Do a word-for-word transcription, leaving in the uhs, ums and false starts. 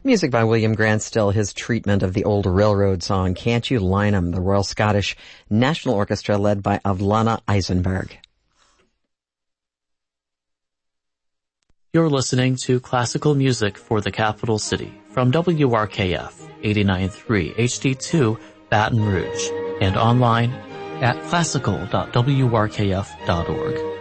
Music by William Grant Still, his treatment of the old railroad song, Can't You Line 'Em, the Royal Scottish National Orchestra led by Avlana Eisenberg. You're listening to classical music for the capital city from W R K F eighty-nine point three H D two Baton Rouge and online at classical dot w r k f dot org.